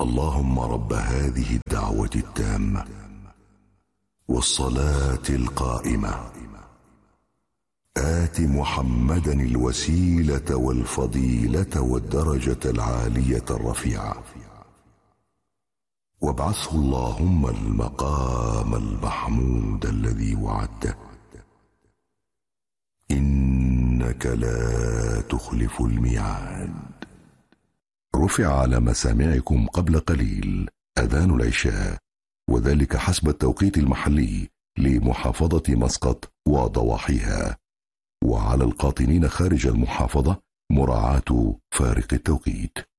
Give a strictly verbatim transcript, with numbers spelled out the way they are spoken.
اللهم رب هذه الدعوة التامة والصلاة القائمة آت محمدا الوسيلة والفضيلة والدرجة العالية الرفيعة وابعثه اللهم المقام المحمود الذي وعدته إنك لا تخلف الميعاد. رفع على مسامعكم قبل قليل أذان العشاء، وذلك حسب التوقيت المحلي لمحافظة مسقط وضواحيها، وعلى القاطنين خارج المحافظة مراعاة فارق التوقيت.